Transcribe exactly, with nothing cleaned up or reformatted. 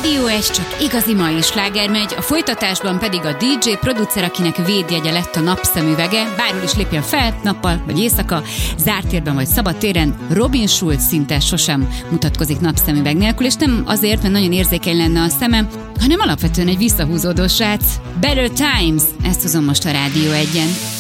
Rádió egy, csak igazi mai sláger megy, a folytatásban pedig a dé dzsé producer, akinek védjegye lett a napszemüvege, bárhol is lépjen fel, nappal vagy éjszaka, zárt térben vagy szabad téren, Robin Schulz szinte sosem mutatkozik napszemüveg nélkül, és nem azért, mert nagyon érzékeny lenne a szeme, hanem alapvetően egy visszahúzódó srác. Better Times, ezt hozom most a Rádió egyen.